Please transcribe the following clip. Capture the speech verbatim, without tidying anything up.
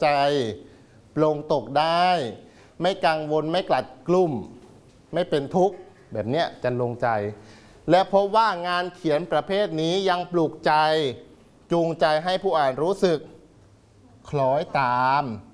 ใจปลงตกได้ไม่กังวลไม่กลัดกลุ้มไม่เป็นทุกข์แบบเนี้ยจะลงใจและพบว่างานเขียนประเภทนี้ยังปลูกใจจูงใจให้ผู้อ่านรู้สึกคล้อยตาม